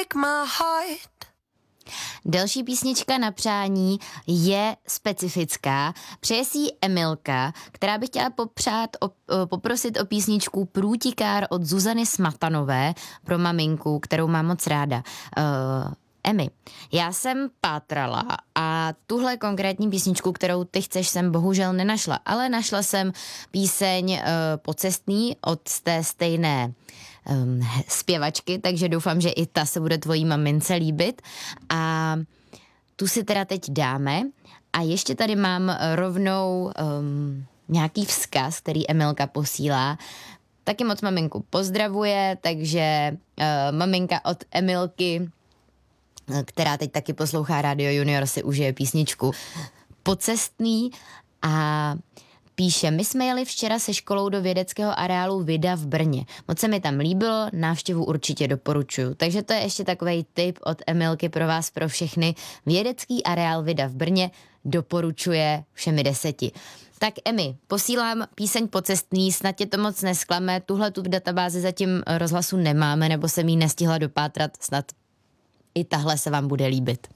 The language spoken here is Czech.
break my heart. Další písnička na přání je specifická. Přeje si ji Emilka, která by chtěla poprosit o písničku Průtikár od Zuzany Smatanové pro maminku, kterou mám moc ráda. Emi, já jsem pátrala a tuhle konkrétní písničku, kterou ty chceš, jsem bohužel nenašla, ale našla jsem píseň Pocestný od té stejné zpěvačky, takže doufám, že i ta se bude tvojí mamince líbit a tu si teda teď dáme a ještě tady mám rovnou nějaký vzkaz, který Emilka posílá. Taky moc maminku pozdravuje, takže maminka od Emilky, která teď taky poslouchá Radio Junior, si užije písničku Pocestný a píše: my jsme jeli včera se školou do vědeckého areálu Vida v Brně. Moc se mi tam líbilo, návštěvu určitě doporučuju. Takže to je ještě takovej tip od Emilky pro vás, pro všechny. Vědecký areál Vida v Brně doporučuje všemi 10. Tak Emi, posílám píseň Pocestný, snad tě to moc nesklame. Tuhle tu v databázi zatím rozhlasu nemáme, nebo jsem jí nestihla dopátrat, snad i tahle se vám bude líbit.